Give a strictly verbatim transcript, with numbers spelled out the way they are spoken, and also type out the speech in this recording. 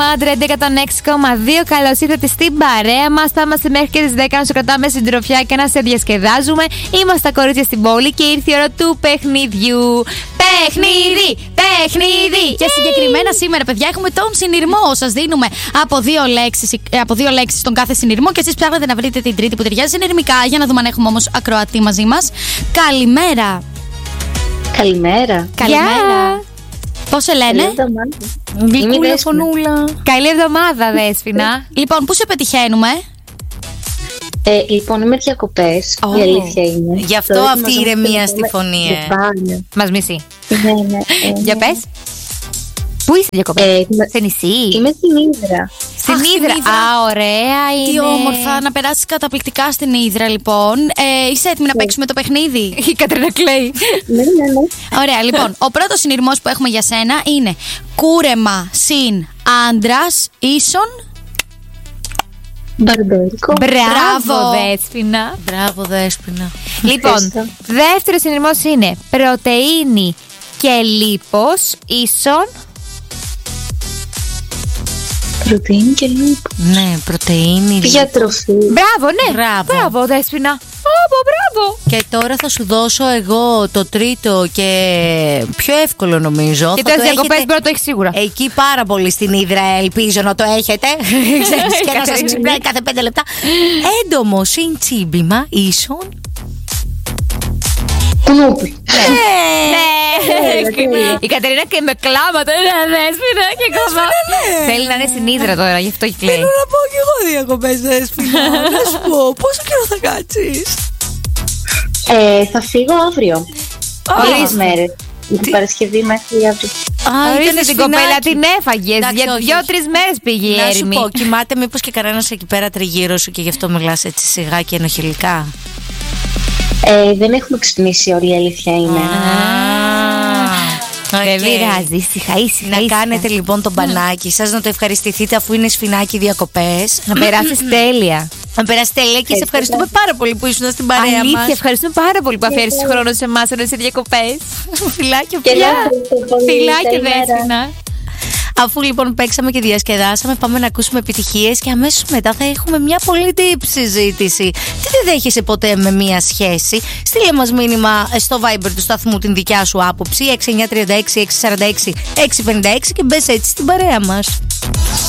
Μάντρα εκατόν έξι κόμμα δύο. Καλώς ήρθατε στην παρέα μας. Θα είμαστε μέχρι και τις δέκα να σου κρατάμε συντροφιά και να σε διασκεδάζουμε. Είμαστε τα κορίτσια στην πόλη και ήρθε η ώρα του παιχνιδιού. Παιχνίδι! Παιχνίδι! Και συγκεκριμένα σήμερα, παιδιά, έχουμε τον συνειρμό. Σας δίνουμε από δύο λέξεις, από δύο λέξεις στον κάθε συνειρμό και εσείς ψάχνετε να βρείτε την τρίτη που ταιριάζει συνειρμικά. Για να δούμε αν έχουμε όμως ακροατή μαζί μας. Καλημέρα. Καλημέρα. Καλημέρα. Πώς σε λένε? Γλυκούλα φωνούλα. Καλή εβδομάδα, Δέσποινα. Λοιπόν, πού σε πετυχαίνουμε? Ε, λοιπόν, είμαι διακοπές. Oh. Η αλήθεια είναι. Γι' αυτό Τώρα αυτή η ηρεμία στη φωνή. Ε. Μας μισεί. Ναι, ναι. Ε, Για πες. Πού είσαι διακοπές? Ε, Σε νησί? Είμαι στην Ύδρα. Στην Αχ, Ύδρα. στην Ύδρα. Α, ωραία είναι. Τι όμορφα, να περάσεις καταπληκτικά στην Ύδρα, λοιπόν. Ε, είσαι έτοιμη να παίξουμε το παιχνίδι? Η Κατρίνα κλαίει. Ναι, ναι, ναι. Ωραία, λοιπόν. Ο πρώτος συνειρμός που έχουμε για σένα είναι κούρεμα συν άντρας ίσον. Μπαρμπέρικο. Μπράβο, Μπράβο. Δέσποινα. Μπράβο, Δέσποινα. Λοιπόν, Ευχαριστώ. δεύτερος συνειρμός είναι πρωτεΐνη και λίπος ίσον. Πρωτεΐνη και λίπο. Ναι, πρωτεΐνη. Διατροφή. Μπράβο, ναι. Μπράβο. Μπράβο, Δέσποινα. Μπράβο, μπράβο. Και τώρα θα σου δώσω εγώ το τρίτο και πιο εύκολο νομίζω. Και Θα τώρα το διακοπές έχετε μπορεί να το έχει σίγουρα. εκεί πάρα πολύ στην Ύδρα, ελπίζω να το έχετε. Ξέρεις, και να σας ξυπνάει κάθε πέντε λεπτά. Έντομο συν τσίμπημα ίσον. Κουνούπι. Ναι. τέλεια. Η Κατερίνα και με κλάματα. Ναι, Δέσποινα και ακόμα. Θέλει να είναι στην Ύδρα τώρα, γι' αυτό έχει κλαίει. Θέλω να πάω κι εγώ διακοπές, Δέσποινα. Να σου πω, πόσο καιρό θα κάτσεις? Ε, θα φύγω αύριο. Τρεις μέρες. Την Παρασκευή μέχρι αύριο. Α, Ορίστε την κοπέλα, την έφαγες. Εντάξει, Για όχι, δύο-τρει μέρες πήγε η Να σου έρημη. πω, κοιμάται μήπως και κανένας εκεί πέρα τριγύρω σου και γι' αυτό μιλάς έτσι σιγά και ενοχελικά? Ε, δεν έχουμε ξυπνήσει όλοι, η αλήθεια είναι. Δεν Οκ. πειράζει, ήσυχα, ήσυχα. Να ήσυχα. κάνετε λοιπόν τον μπανάκι σας, να το ευχαριστηθείτε αφού είναι σφινάκι διακοπές. Να περάσεις τέλεια. Να περάσετε τέλεια και σε ευχαριστούμε πάρα πολύ που ήσουν στην παρέα Αλήθεια, μας. ευχαριστούμε πάρα πολύ που αφιέρωσες χρόνο σε εμάς ενώ είσαι διακοπές. Φιλάκια, Και φιλιά. να ευχαριστώ πολύ. Φιλάκια, Καλημέρα. Δέσποινα. Αφού λοιπόν παίξαμε και διασκεδάσαμε, πάμε να ακούσουμε επιτυχίες και αμέσως μετά θα έχουμε μια πολύ deep συζήτηση. Τι δεν δέχεσαι ποτέ με μια σχέση? Στείλε μας μήνυμα στο Viber του σταθμού την δικιά σου άποψη έξι εννιά τρία έξι έξι τέσσερα έξι έξι πέντε έξι και μπες έτσι στην παρέα μας.